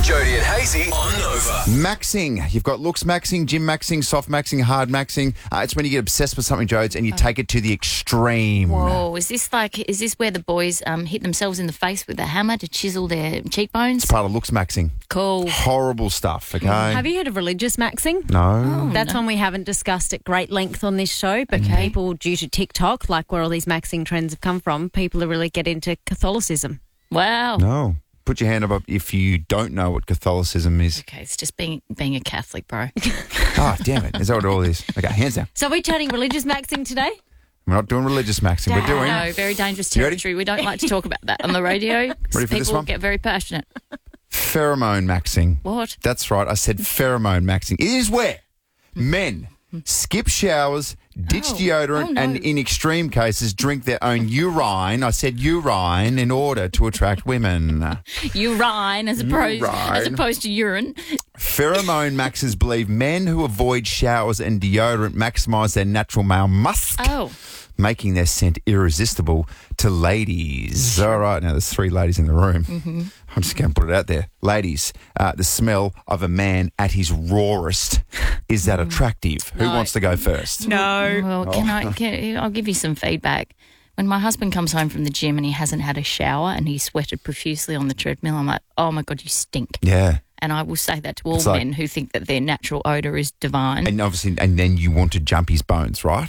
Jody and Hazy on Nova. Maxing. You've got looks maxing, gym maxing, soft maxing, hard maxing. It's when you get obsessed with something, Jodes, and you take it to the extreme. Whoa, is this where the boys hit themselves in the face with a hammer to chisel their cheekbones? It's part of looks maxing. Cool. Horrible stuff, okay? Have you heard of religious maxing? No. That's one we haven't discussed at great length on this show, but people, due to TikTok, like where all these maxing trends have come from, people are really getting into Catholicism. Wow. No. Put your hand up if you don't know what Catholicism is. Okay, it's just being a Catholic, bro. Oh, damn it. Is that what it all is? Okay, hands down. So are we chatting religious maxing today? We're not doing religious maxing. We're doing... No, very dangerous You ready? territory. We don't like to talk about that on the radio. Ready for People this one? get very passionate. Pheromone maxing. What? That's right. I said pheromone maxing. It is where men skip showers, ditch deodorant, and in extreme cases drink their own urine. I said urine in order to attract women. Urine as opposed to urine. Pheromone maxers believe men who avoid showers and deodorant maximise their natural male musk. Oh. Making their scent irresistible to ladies. All right, now there's 3 ladies in the room. I'm just going to put it out there. Ladies, the smell of a man at his rawest, is that attractive? Who wants to go first? No. Well, I'll give you some feedback. When my husband comes home from the gym and he hasn't had a shower and he sweated profusely on the treadmill, I'm like, oh my God, you stink. Yeah. And I will say that to all It's like- men who think that their natural odour is divine. And obviously, and then you want to jump his bones, right?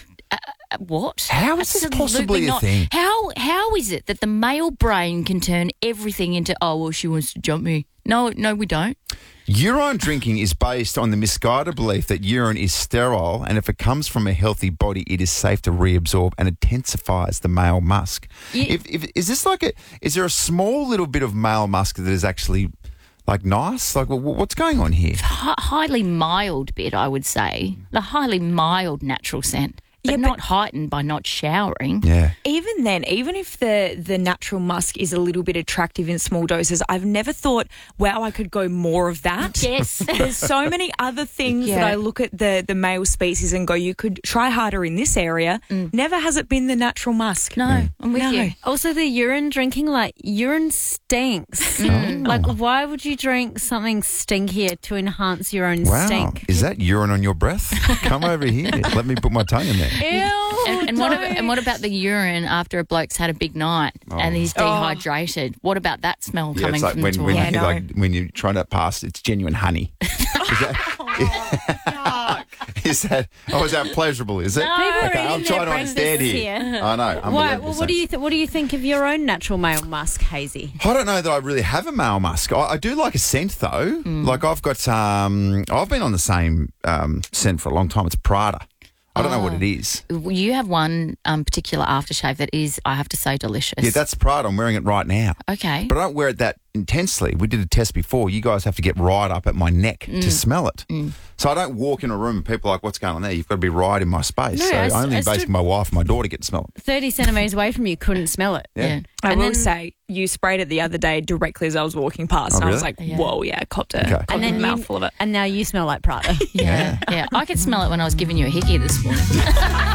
What? How is this Absolutely possibly a not. thing? How is it that the male brain can turn everything into, oh, well, she wants to jump me? No, we don't. Urine drinking is based on the misguided belief that urine is sterile, and if it comes from a healthy body, it is safe to reabsorb and intensifies the male musk. Yeah. Is this like is there a small little bit of male musk that is actually like nice? Like, what's going on here? Highly mild bit, I would say. The highly mild natural scent. But not heightened by not showering. Yeah. Even then, even if the natural musk is a little bit attractive in small doses, I've never thought, wow, I could go more of that. Yes. There's so many other things that I look at the male species and go, you could try harder in this area. Never has it been the natural musk. No, I'm with you. Also, the urine drinking, like, urine stinks. Like, why would you drink something stinkier to enhance your own Wow. stink? Is that urine on your breath? Come over here. Let me put my tongue in there. Ew. And what about the urine after a bloke's had a big night and he's dehydrated? What about that smell Yeah, coming it's like from when, the when, toilet? you, when you're trying to pass, it's genuine honey. Is that pleasurable, is it? People are Okay, I'm eating trying to their understand breakfasts here. here. I know. Why, well, what do you think of your own natural male musk, Hazy? I don't know that I really have a male musk. I do like a scent though. Like I've got I've been on the same scent for a long time. It's Prada. I don't know what it is. You have one particular aftershave that is, I have to say, delicious. Yeah, that's Prada. I'm wearing it right now. Okay. But I don't wear it that intensely. We did a test before. You guys have to get right up at my neck to smell it. So I don't walk in a room and people are like, what's going on there? You've got to be right in my space. No, so I only stood- basically my wife and my daughter get to smell it. 30 centimetres away from you, couldn't smell it. Yeah. I And will then- say, you sprayed it the other day directly as I was walking past. Oh, and I was really? like, whoa, yeah, copped it. Okay. Copped And then a mouthful of it. And now you smell like Prada. Yeah. I could smell it when I was giving you a hickey this morning.